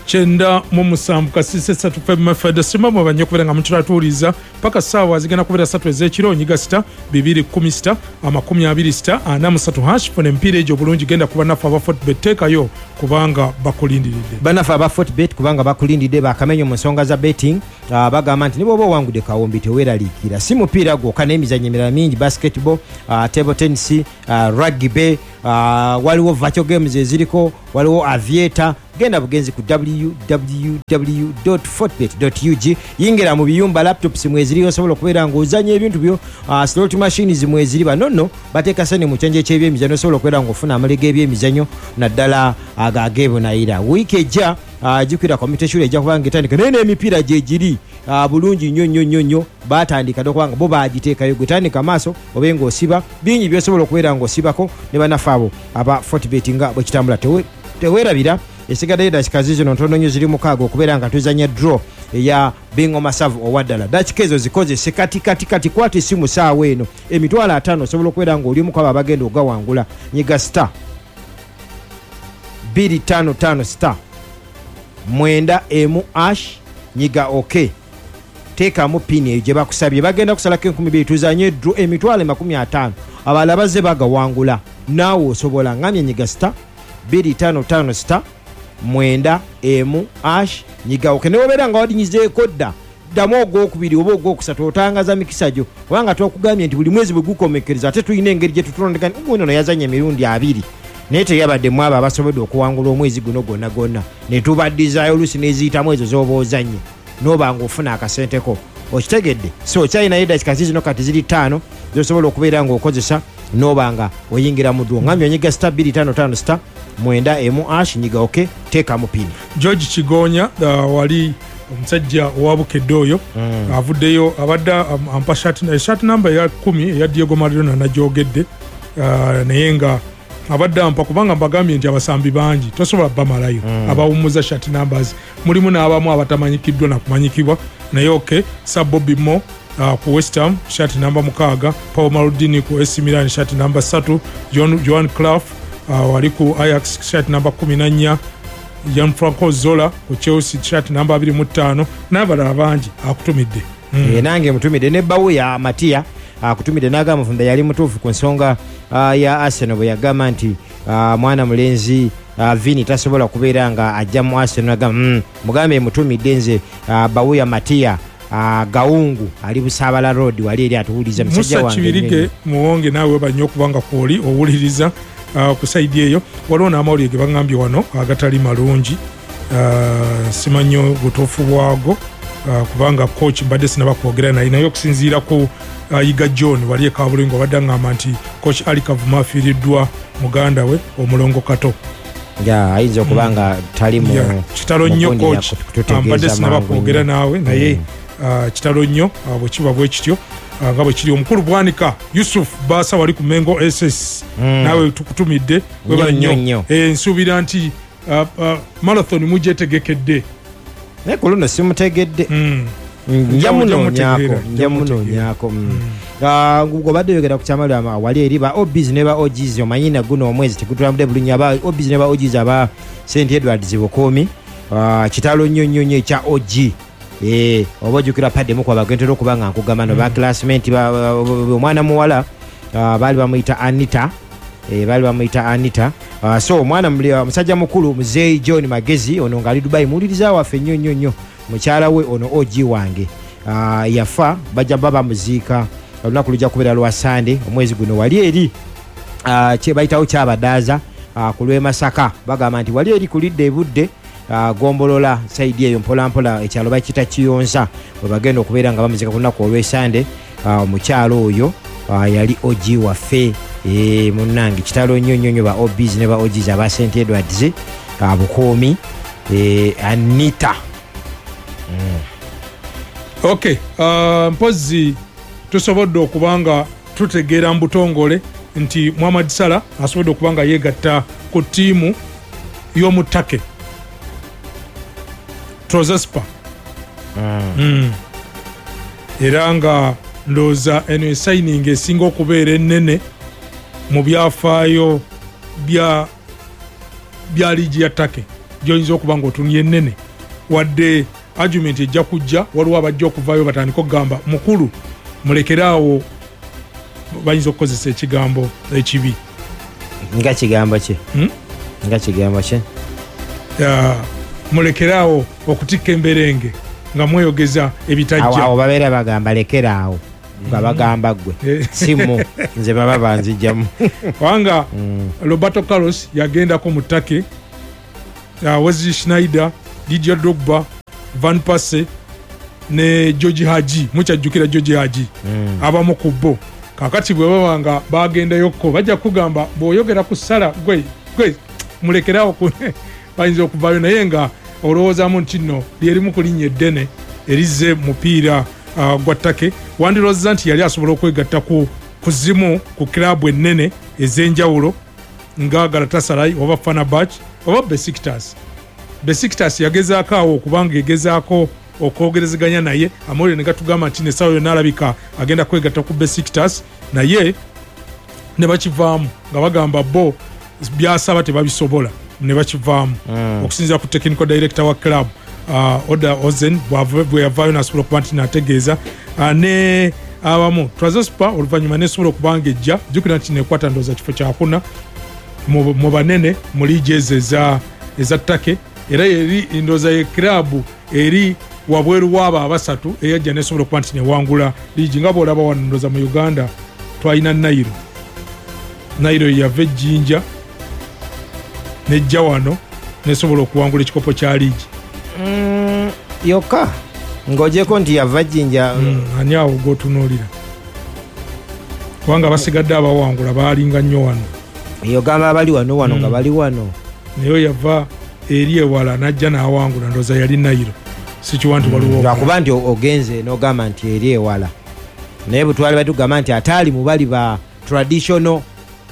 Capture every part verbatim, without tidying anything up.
chenda mu musanvu kasise satu February Fed simamo banye kubera nga mutulatuliza paka sawa zigenda kubera satu ezekiro nyiga sita bibiri kumi sita amakumi abiri sita ana musatu hash fone mpire ejo bulungi genda kuba nafa aba Fortbet tekayo kubanga bakulindiridde banafa aba Fortbet kubanga bakulindidde bakamenyo mu nsonga za betting uh, bagamba nti nibo bo wangude kawombi teweraliikira si mupiira gwokka n'emizannyo emirala mingi basketball uh, table tennis uh, rugby uh, waliwo virtual games eziriko waliwo aviator genda bugenzi ku w w w dot fortbet dot u g yingira mu biyumba laptops mweziri osobola okubeera ng'ozanya ebintu byo uh, slot machines mweziri banono bateeka sene mu kyanje ky'ebyemizannyo osobola okubeera ng'ofuna amalege ebyemizannyo naddala agageebonayira wiiki ejja uh, jukira komite shule ejja kubanga etandika naye n'emipiira gye giri uh, bulungi nnyo nnyo nnyo nnyo baatandika okubanga bo baagiteekayo gwe tandika maaso obe ng'osiba bingi byosobola okubeera ng'osibako ne banafe abo aba Fortbet nga bwe kitambula teweerabira esigadde dakika zino ntono nnyo ziri mukaaga okubeera nga tuzanya draw eya bingo masavu owaddala dakika ezo zikozese kati kati kati kwata essimu saawa eno emitwalo ataano osobola okubeera ng'oli omu kwabo abagenda ogawangula nyiga star bbiri ttaano ttaano star mwenda emu ash nyiga ok teekamu pini eyo gye bakusabye bagenda kusalako enkumi bbiri tuzanye draw emitwalo makumi ataano abalala bazze bagawangula naawe osobola ngamya nyiga star bbiri ttaano ttaano star mwenda emu ash nyiga ok newobeera nga wadinyizeeko dda ddamu ogwokubiri oba ogwokusatu otangaza mikisa gyo kubanga twakugambye nti buli mwezi bwe gukomekereza ate tulina engeri gye tutulondeka nti ono yazanya emirundi abiri naye teyabadde mu abo abasobodde okuwangula omwezi guno gwonna gwonna ne tubaddizaayo oluusi n'eziyitamu ezo z'oba ozanye n'oba ng'ofuna akasenteko okitegedde so kyalinayo dakika zino kati ziri ttaano zosobola okubeera ng'okozesa n'oba nga oyingira mu dduo ngambye onyiga star bbiri ttaano ttaano star mwenda emu ash nyiga ok teekamu pini George Kigonya uh, wali omusajja owabukedde oyo mm. avuddeyo abadde um, ampa shati namba ya kumi eya Diego Maradona najogedde uh, naye nga abadde ampa kubanga mbagambye nti abasambi bangi tosobola bamalayo mm. abawumuza shati numbers mulimu n'abamu abatamanyikiddwa nakumanyikibwa naye ok Sabobi Mo uh, ku West Ham shati namba mukaaga Paul Maldini ku A C Milan shati namba satu John Johan Cruyff uh, wali ku Ajax shati namba kumi na nnya Gianfranco Zola ku Chelsea shati namba abiri mu ttaano n'abalala bangi akutumidde mm. e, nange mutumidde ne Bawuya Matia akutumidde n'agamba funda yali mutuufu ku nsonga uh, ya Arsenal bwe yagamba nti uh, mwana mulenzi uh, Vini tasobola kubeera nga ajja mu Arsenal agamba mm, mugambe mutumidde nze uh, Bawuya Matia uh, Gawungu ali Busaabala Road wali eri atuwuliriza musajja wange Musa Kibirige muwonge naawe banyo okubanga kwoli owuliriza uh, ku saidi eyo waliwo n'amawulire ge bagambye wano agatali malungi uh, simanyo butuufu bwago uh, kubanga coach mbadde sinabakwogera naye naye okusinziira ku uh, Yiga John wali e Kabulingo badde ngamba nti coach Ali Kavuma afiiriddwa muganda we omulongo Kato ya ayinza okubanga mm. tali mu yeah. kitalo nnyo coach mbadde sinabakwogera naawe naye mm. uh, kitalo nnyo uh, bwe kiba bwe kityo uh, nga bwe kiri omukulu bwanika Yusuf Basa wali ku Mengo S S mm. nawe tukutumidde weba nnyo ensuubira nti uh, uh, marathon mugyetegekedde naye ku luno simutegedde mm. njamunoonyako njamunoonyako ng'obadde yogera ku kyama wali eri ba Obis ne ba Ogies omanyina guno omwezi tegutulambudde bulungi aba Obis ne ba Ogies aba Saint Edwards Bukomi kitalo nnyo nnyo nnyo ekya O G eh oba ojjukira padde mu kwaba gentera okuba nga nkugamba no ba classmate omwana muwala baali bamuyita Anita eh baali bamuyita Anita so omwana musajja mukulu Muzeeyi John Magezi ono ngali Dubai muliriza waffe nnyo nnyo nnyo mukyala we ono O G wange uh, yafa bajja baba muziika olunaku lujja kubeera lwa Sande omwezi guno wali eri uh, kye bayitawo kyabadaaza uh, ku lw'e Masaka bagamba nti wali eri kulidde ebudde uh, gombolola saidi eyo mpola mpola ekyalo bakita Kiyonza bwe bagenda okubeera nga bamuziika ku lunaku olw'e Sande uh, omukyalo oyo uh, yali O G waffe e, munnange kitalo nnyo nnyo nnyo ba Obis ne ba Ogies aba Saint Edwards uh, Bukomi e, Anita Mm. Okay, uh, mpozi tusobodde okubanga tutegeera mbutongole nti Muhammad Salah asobodde okubanga yeegatta ku ttiimu y'omutake Trozespa mm. mm. era nga ndooza eno signing esinga okubeera ennene mu byafaayo bya bya liigi ya Take gy'oyinza okuba ng'otunye ennene wadde argument ejja kujja waliwo abajja okuvaayo batandika okugamba mukulu mulekeraawo bayinza okukozesa ekigambo ekibi nga kigambo kye hmm? nga kigambo kye uh, mulekeraawo okutikka emberenge nga mweyogeza ebitajja awo babeera bagamba lekeraawo nga bagamba gwe simu nze baba banzijjamu wanga mm. Roberto Carlos yagendako mu ttake uh, Wesley Schneider, Didier Drogba, Van Persie ne George Haji mukyajjukira George Haji mm. abamu ku bo kakati bwe baba nga bagendayokko bajja kugamba bw'oyogera ku ssala gwe gwe mulekerawo ku bayinza okuvaayo naye nga olowoozaamu nti nno lyerimu ku linnya eddene erizze mupiira uh, gwa ttake wandirowooza nti yali asobola okwegatta ku kuzimu ku kiraabu ennene ez'enjawulo nga Galatasaray oba Fenerbahce oba Besiktas. Besiktas yagezaako awo okubanga egezaako okwogerezeganya naye amawulire ne gatugamba nti n'essaawa yonna alabika agenda kwegatta ku Besiktas naye ne bakivaamu nga bagamba bo byasaba tebabisobola ne bakivaamu mm. okusinziira ku technical director wa club uh, Oda Ozen bwe yavaayo n'asobola okuba nti n'ategeeza uh, ne abamu Trabzonspor oluvannyuma n'esobola okubanga ejja jjukira nti nekwata ndowooza kifo kyakuna mu banene mu liigi ezo eza ttake era eri ndowooza ye club eri wabweru w'abo abasatu eyajja n'esobola okuba nti newangula liigi nga bw'olaba wano ndowooza mu Uganda twalina Nairo Nairo yava ejjinja nejja wano nesobola okuwangula ekikopo kya liigi mm, yokka ng'ogyeko nti yava jjinja mm, ani awo g'otunuulira kubanga abasigadde abawangula baalinga nnyo wano eyo gamba abali wano wano nga mm. bali wano naye yava eri ewala n'ajja n'awangula ndowooza yali Nairo sikiwa nti waliwo lwakuba nti ogenze n'ogamba nti eri ewala naye bwe twali batugamba nti ataali mu bali ba traditional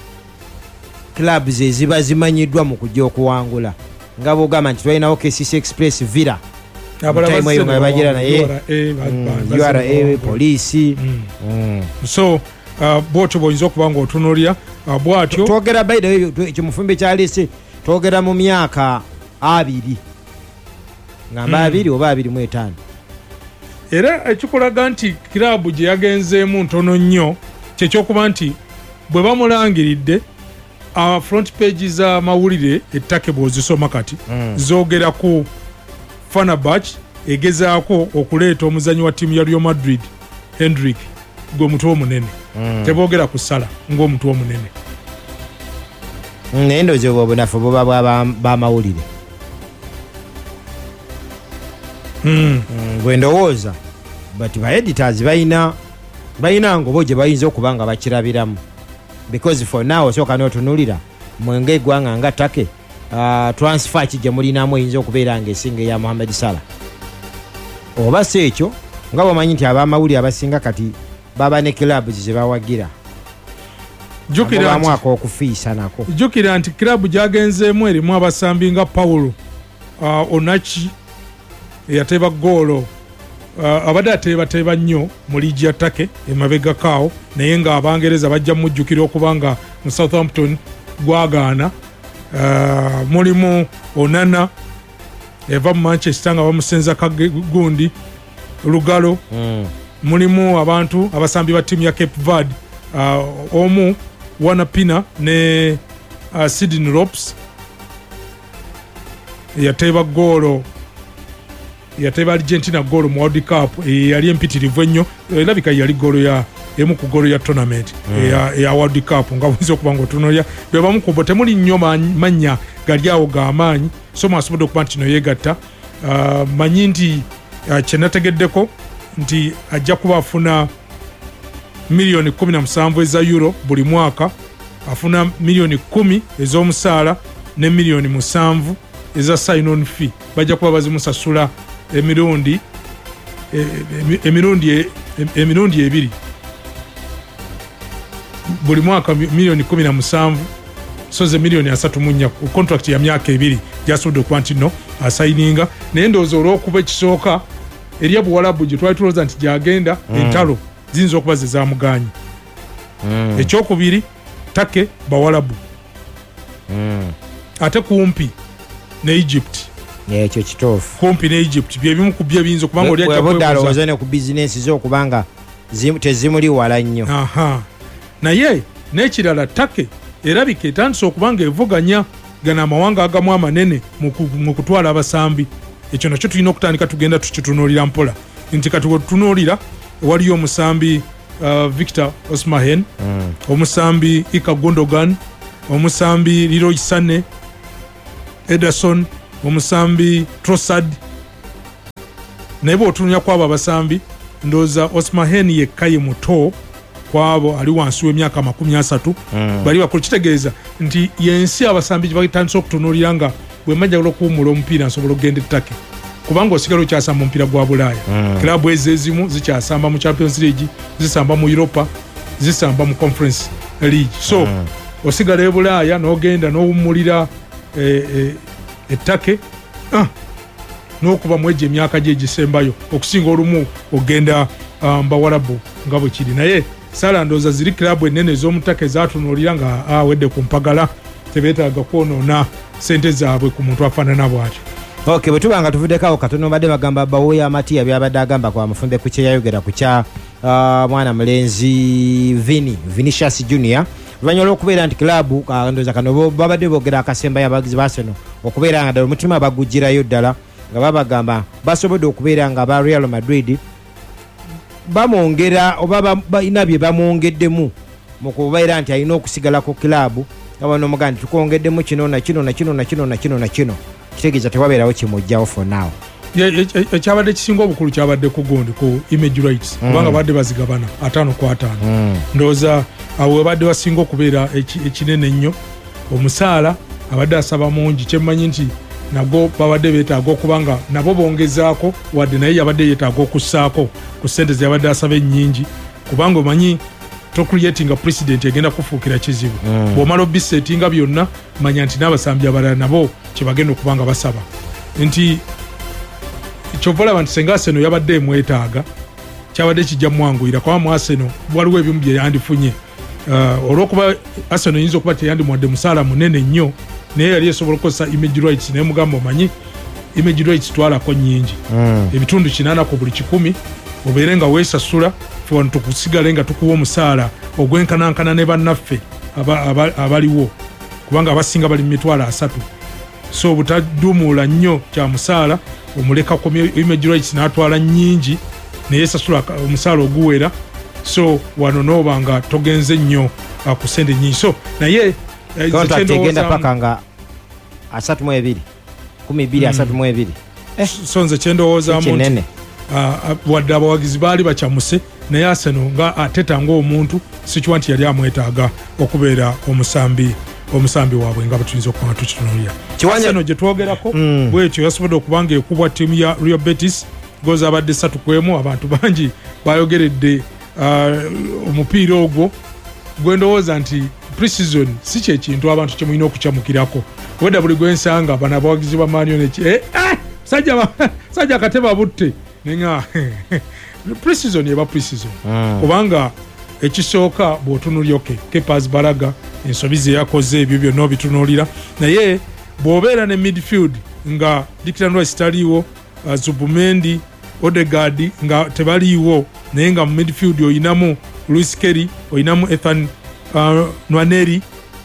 clubs eziba zimanyiddwa mu kujja okuwangula nga bw'ogamba nti twalinawo K C C Express Villa time eyo nga bagira naye U R A poliisi so uh, bwotyo bw'oyinza okuba ng'otunuulira uh, bwatyo twogera by the way ekyo mufumbe kyalisi twogera mu myaka abiri ngamba abiri oba abiri mu etaano era ekikulaga nti kiraabu gye yagenzeemu ntono nnyo kyekyokuba nti bwe bamulangiridde uh, front page za mawulire ettake bw'ozisoma kati mm. zoogera ku Fenerbahce egezaako okuleeta omuzanyi wa ttiimu ya Real Madrid Hendrik gwe mutwe omunene mm. teboogera ku ssala ng'omutwe omunene naye ndowooza obwo obunafu buba bw'amawulire mm. mm, bwe ndowooza but ba editors bayina bayina ngobo gye bayinza okuba nga bakirabiramu because for now osooka n'otunuulira mwenge eggwanga nga ttake uh, transfer ki gye mulinamu eyinza okubeera ng'esinga eya Mohamed Salah oba si ekyo nga bw'omanyi nti ab'amawulire abasinga kati baba ne club ze bawagira mwaka okufiisa nako jjukira nti club gyagenzeemu erimu abasambi nga Paulo uh, Onachi eyateba goolo uh, abadde ateebateeba nnyo mu liigi ya ttake emabega kaawo naye nga Abangereza bajja mujjukira okuba nga mu Southampton gwagaana uh, mulimu Onana eva mu Manchester nga bamusenza kagundi Lugalo mm. mulimu abantu abasambi ba ttiimu ya Cape Verde uh, omu Wanapina ne uh, Sydney Ropes yateeba goolo yateeba Argentina goolo mu World Cup e, yali empitirivu ennyo erabika yali goolo ya emu ku goolo ya tournament mm. ya, ya World Cup nga buyinza okuba ng'otunuulira bwe bamu ku bo temuli nnyo mannya gali awo g'amaanyi so mwasobodde okuba nti kino yeegatta uh, manyi nti uh, kye nategeddeko nti ajja kuba afuna miliyoni kumi na musanvu eza euro buli mwaka afuna miliyoni kumi ez'omusaala ne miliyoni musanvu eza sign-on fee bajja kuba bazimusasula emirundi emirundi emirundi ebiri buli mwaka miliyoni kumi na musanvu so ze miliyoni asatu mu nnya ku contract ya myaka ebiri gyasobodde okuba nti no asayininga naye ndowooza olw'okuba ekisooka erya Buwalabu gye twali tulowooza nti gyagenda mm. entalo ziyinza okuba ze zamuganye mm. ekyokubiri ttake Bawalabu mm. ate kumpi ne Egypt ekyo kituufu kumpi ne Egypt bye bimu ku bye binzo kubanga oli ajja kwebudde ne ku business zo kubanga tezimuli wala nnyo aha naye n'ekirala Turkey erabika etandise okubanga evuganya gana amawanga agamu amanene mu kutwala abasambi ekyo nakyo tulina okutandika tugenda tukitunuulira mpola nti kati wetutunuulira waliyo omusambi uh, Victor Osimhen mm. omusambi Ilkay Gundogan omusambi Leroy Sané Ederson omusambi Trossard naye bw'otunuulira kwabo abasambi ndowooza Osimhen yekka ye muto kwabo ali wansi w'emyaka makumi asatu mm. bali bakulu kitegeeza nti yensi abasambi gye bagitandisa okutunuulira nga bwe majjagala okuwummula omupiira nsobola okugenda ettake kubanga osigala okyasamba omupiira gwa Bulaaya mm. kilabu ezo ezimu zikyasamba mu Champions League zisamba mu Europa zisamba mu Conference League so mm. osigala e Bulaaya n'ogenda n'owummulira ettake e, e, ah, n'okuba mu egyo emyaka gye egisembayo okusinga olumu ogenda mbawalabu um, nga bwe kiri naye sala ndooza ziri kilabu ennene ez'omutaka ezatunuulira nga awedde ku mpagala tebeetaaga kwonoona sente zaabwe ku muntu afaanana bw'atyo okay bwe tuba nga tuvuddeko katono badde bagamba bawoya amatiya byabadde agamba kwa mufumbe ku kye yayogera ku kya uh, mwana mulenzi Vini Vinicius Junior luvannyuma lw'okubeera nti kilabu uh, ndooza kano babadde boogera akasemba y'abagizi ba Arsenal okubeera nga ddala omutima bagugirayo ddala nga babagamba basobodde okubeera nga ba Real Madrid bamwongera oba balina bye bamwongeddemu mu kubeera nti alina okusigala ku kilabu nga n'omugamba nti tukwongeddemu kino na kino na kino na kino na kino na kino kitegeeza tewabeerawo kimujjawo for now ekyabadde kisinga obukulu kyabadde ku gundi ku image rights kubanga badde bazigabana ataano ku ataano ndowooza awo webadde wasinga okubeera ekinene ennyo omusaala abadde asaba mungi kyemmanyi nti nago babadde beetaaga okubanga nabo bongezaako wadde naye yabadde yeetaaga okussaako ku ssente ze yabadde asaba ennyingi kubanga omanyi tocreatinga president egenda kufuukira kizibu mm. bw'omala obiseetinga byonna manya nti n'abasambi abalala nabo kyebagenda okubanga basaba nti kyova olaba nti senga Arsenal yabadde emwetaaga kyabadde kijja mwanguyira kuba mu Arsenal waliwo ebimu bye yandifunye uh, olw'okuba Arsenal yinza okuba teyandimuwadde musaala munene nnyo naye yali esobola okukozesa image rights naye mugamba omanyi image rights twalako nnyingi mm. ebitundu kinaana ku buli kikumi obeere nga weesasula fewano tukusigale nga tukuwa omusaala ogwenkanankana ne bannaffe abaliwo aba, aba kubanga abasinga bali mu mitwalo asatu so obutaduumuula nnyo kya musaala omuleka ku image rights n'atwala nnyingi neyeesasula omusaala oguwera so wano nooba nga togenze nnyo uh, ku sente nnyingi so naye contract egenda paka nga asatu mu ebiri kumi bbiri asatu mu ebiri so nze kyendowoozaamu nti wadde abawagizi baali bakyamuse naye Arsenal nga ateta ng'omuntu sikiwa nti yali amwetaaga okubeera omusambi omusambi waabwe nga batuyinza okuba nga tukitunuulira Arsenal gye twogerako mm. bwetyo yasobodde okubanga ekubwa ttiimu ya Real Betis gozi abadde ssatu ku emu abantu bangi bayogeredde uh, omupiira ogwo gwe ndowooza nti pre-season si kyekintu abantu kye mulina okukyamukirako wedda buli gwensanga bano abawagizi ba Man United eh, eh, sajja sajja akateba butte nenga pre-season yeba pre-season mm. kubanga ekisooka bw'otunulya oke Kepas Balaga ensobi ze yakoze ebyo byonna obitunuulira naye bw'obeera ne midfield nga Declan Rice taliiwo uh, Zubimendi Odegaard nga tebaliiwo naye nga mu midfield oyinamu Luis Kelly oyinamu Ethan uh, Nwaneri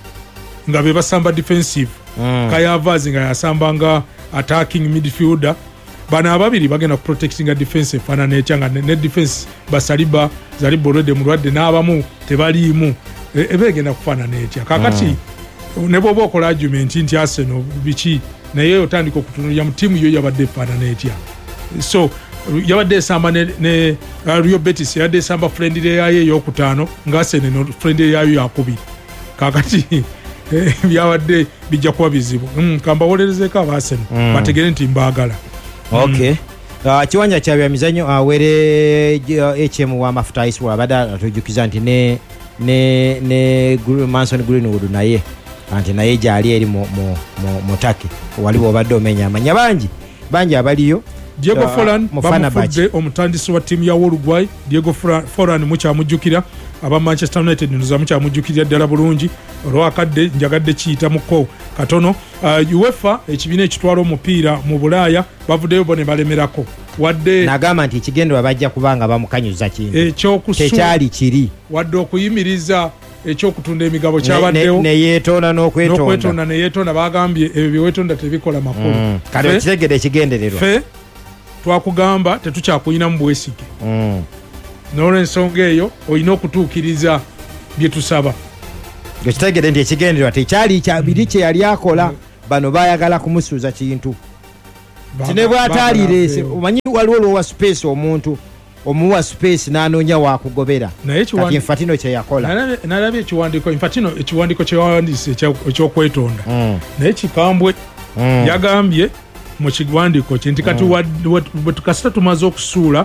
nga be basamba defensive mm. Kai Havertz nga yasamba nga attacking midfielder bana ababiri bagenda kuprotectinga defense fana nekyanga ne defense basaliba zali borode mulwadde n'abamu tebaliimu ebegenda kufana netya kakati mm. ne bobo okola argument nti Arsenal biki naye otandika okutunulira mu tiimu yo yabadde fana netya so yabadde esamba ne, ne uh, Real Betis yabadde esamba friendly yayo eyokutaano nga Arsenal friendly yayo yakubiri kakati byabadde bijja kuba bizibu mm, kambawolerezeko aba Arsenal mm. bategere nti mbaagala okay uh, kiwanja kya bya mizanyo awere uh, H M wa mafuta iswa abada atujukiza nti ne ne ne Manson Greenwood naye anti naye jali eri mu mu mu Turkey waliwo badde omenya amanya bangi bangi abaliyo Diego uh, Forlan bamufudde omutandisi wa timu ya Uruguay Diego Forlan mucha mujukira aba Manchester United nduza mucha mujukirya ddala bulungi olwakadde njagadde kiyita muko katono uh, UEFA ekibina ekitwala omupiira mu Bulaaya bavuddeyo bone balemerako wadde nagamba nti ekigendwa bajja kubanga bamukanyuza kintu ekyokusu tekyali kiri wadde okuyimiriza ekyokutunda emigabo kyabaddewo ne yeetonda n'okwetonda n'okwetonda ne yeetonda bagambye ebyo byeweetonda tebikola makulu mm. kati okitegedde ekigendererwa fe twakugamba tetukyakuyina mu bwesige mm. n'olwensonga eyo olina okutuukiriza bye tusaba ekitegedde nti ekigendererwa tekyali kyabiri kye yali akola bano bayagala kumusuuza kintu kine bw'ataalirese omanyi waliwo olwowa space omuntu omuwa space n'anoonya wakugobera kati Infantino kye yakola nalabye ekiwandiiko Infantino ekiwandiiko kye yawandiise ekyokwetonda naye kikambwe yagambye mu kiwandiiko kye nti kati kasita tumaze okusuula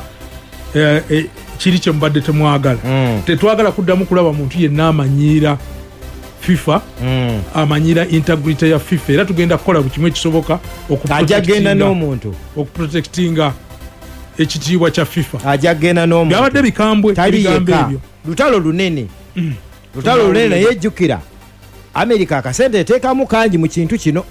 kiri kye mubadde temwagala tetwagala kuddamu kulaba muntu yenna amanyiira FIFA amanyira integrity ya FIFA era tugenda kukola buli kimu ekisoboka okujagenda n'omuntu okuprotectinga ekitiibwa kya FIFA ajagenda n'omuntu byabadde bikambwe ebigambo ebyo lutalo lunene lutalo lunene yejjukira America akasente eteekamu kangi mu kintu kino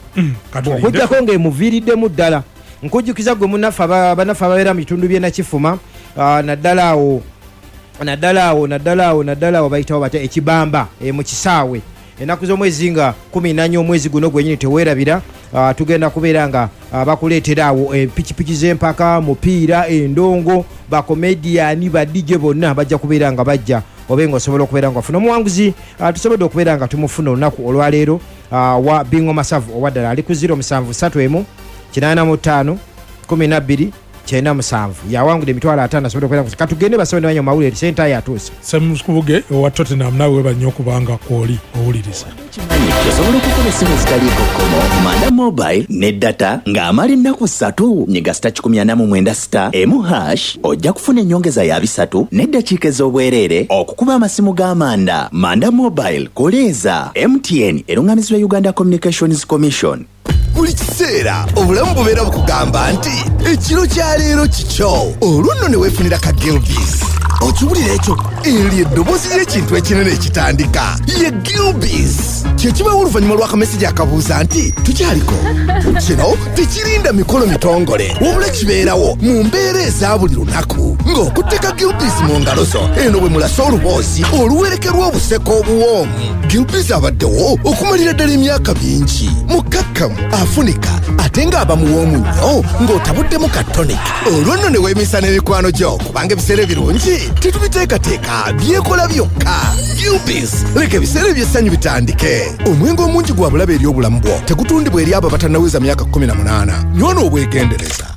okujjako ng'emuviiriddemu ddala nkujjukiza gwe munafe banafe ababeera mu bitundu by'e Nakifuma naddala awo naddala awo naddala awo naddala awo bayitawo bata ekibamba mu kisaawe ennaku z'omwezi nga kumi na nnya omwezi guno gwenyini teweerabira tugenda kubeera nga bakuleetera awo empikipiki z'empaka mupiira endongo bakomediani ba D J bonna bajja kubeera nga bajja obenga osobola okubeera nga wafuna omuwanguzi tusobodde okubeera nga tumufuna olunaku olwaleero wa Bingo Masavu owaddala ali ku zero musanvu ssatu emu kinaana mu ttaano kumi na bbiri kyenda musanvu yawangudde emitwalo ataano asobodde okubeera nga katugende basonde banyo mawulire senta yatuuse Samukubuge owa Tottenham nawe webannyo okubanga kwoli owuliriza osobola okukola essimu zitaliiko kkomo Manda Mobile ne data ng'amala ennaku ssatu nyiga sita kikumi ana mu mwenda sita emu hash ojja kufuna ennyongeza ya bisatu n'eddakiika ez'obwereere okukuba amasimu g'amanda. Manda Mobile koleeza M T N eruŋŋamizibwa Uganda Communications Commission. Buli kiseera obulamu bubeera bukugamba nti ekiro kya leero kikyo olwo nno ne weefunira ka Gilbis okiwulira ekyo eri eddoboozi ly'ekintu ekinene ekitandika ye Gilbis kye kibawo oluvannyuma lw'akamesejja akabuuza nti tukyaliko kino tekirinda mikolo mitongole wabula kibeerawo mu mbeera eza buli lunaku ng'okutteka Gilbis mu ngalo zo eno bwe mulasa oluboozi oluwerekerwa obuseko obuwoomu. Gilbis abaddewo okumalira ddala emyaka mingi mukakkamu afunika ate ng'aba muwoomu nnyo ng'otabuddemu ka tonic olwo nno ne weemisa n'emikwano gyo kubanga ebiseera ebirungi tetubiteekateeka byekola byokka. Gilbis leka ebiseera eby'essanyu bitandike. Omwenge omungi gwa bulabe eri obulamu bwo tegutundibwa eri abo abatannaweza myaka kumi na munaana. Nywona obwegendereza.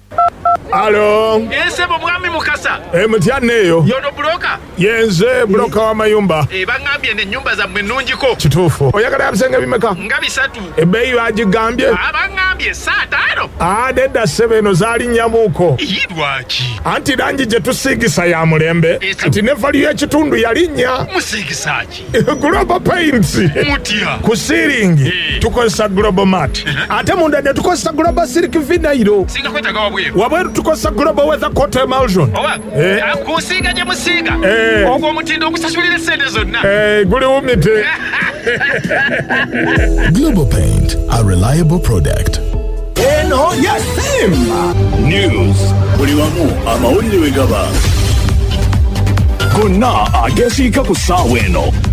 Alo. Ensebo mwami Mukasa. E mutyanne eyo. Yono buloka. Yenze buloka wa mayumba. E bangambye ne nyumba za mwenungiko. Kituufu. Oyagala yabisenge bimeka? Nga bisatu. Ebbeeyi bagigambye? Abangambye saa taano. Ah, dedda ssebe eno zaali nnyabuuko. Yidwaki. Anti langi gye tusiigisa ya mulembe. Nti ne valiyo y'ekitundu yalinnya. Musiigisaki. Global Paints. Mutya. Ku siiringi tukozesa Global Mat. Ate munda ne tukozesa Global Silk Vinyl. Singa kwetaga wabweru. Wabweru tukozesa Global Weather Coat Emulsion. Owa. Eh. Akusiiga gye musiiga. Eh. Ogwo omutindo ogusasulira sente zonna. Eh, guli wumite. Global Paint, a reliable product. Eno ya Simba News buli wamu amawulire we gaba gonna agesiika ku ssaawa eno